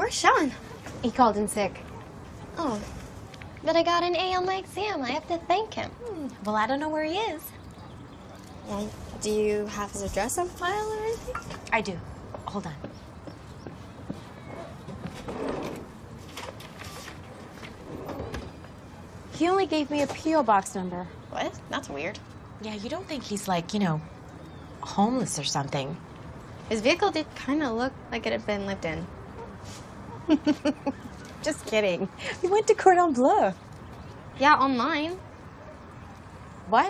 Where's Sean? He called in sick. Oh, but I got an A on my exam. I have to thank him. Well, I don't know where he is. Well, do you have his address on file or anything? I do. Hold on. He only gave me a P.O. box number. What? That's weird. Yeah, you don't think he's like, you know, homeless or something. His vehicle did kind of look like it had been lived in. Just kidding. We went to Cordon Bleu. Yeah, online. What?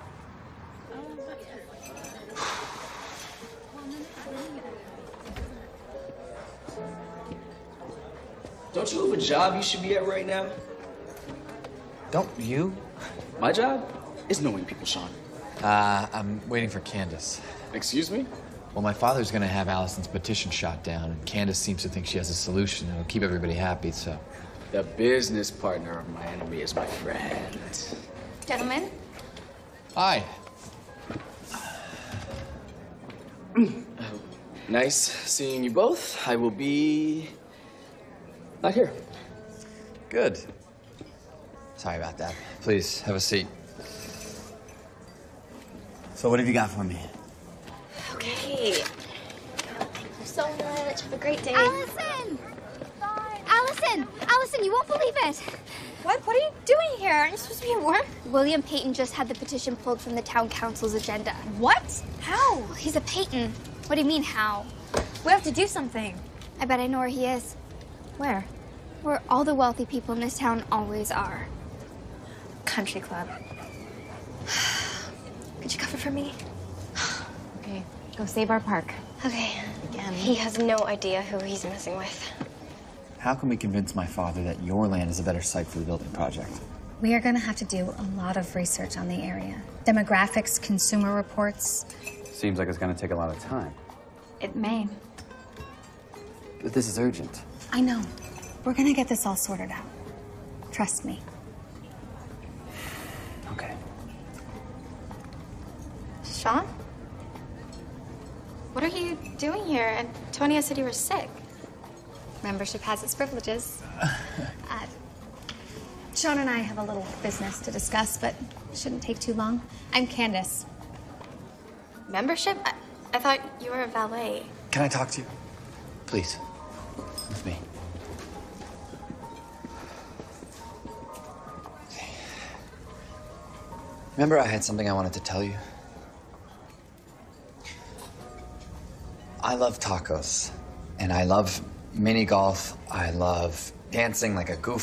Don't you have a job you should be at right now? Don't you? My job is knowing people, Sean. I'm waiting for Candace. Excuse me? Well, my father's gonna have Allison's petition shot down, and Candace seems to think she has a solution that'll keep everybody happy, so... The business partner of my enemy is my friend. Gentlemen? Hi. Nice seeing you both. I will be... not here. Good. Sorry about that. Please, have a seat. So what have you got for me? Okay. Thank you so much. Have a great day. Allison! Allison! Allison, you won't believe it! What are you doing here? Aren't you supposed to be at work? William Payton just had the petition pulled from the town council's agenda. What? How? Well, he's a Payton. What do you mean, how? We have to do something. I bet I know where he is. Where? Where all the wealthy people in this town always are. Country club. Could you cover for me? Okay, go save our park. Okay. Again. He has no idea who he's messing with. How can we convince my father that your land is a better site for the building project? We are going to have to do a lot of research on the area. Demographics, consumer reports. Seems like it's going to take a lot of time. It may. But this is urgent. I know. We're going to get this all sorted out. Trust me. Okay. Sean? What are you doing here? Antonia said you were sick. Membership has its privileges. Sean and I have a little business to discuss, but it shouldn't take too long. I'm Candace. Membership? I thought you were a valet. Can I talk to you? Please. With me. Remember I had something I wanted to tell you? I love tacos, and I love mini golf. I love dancing like a goof.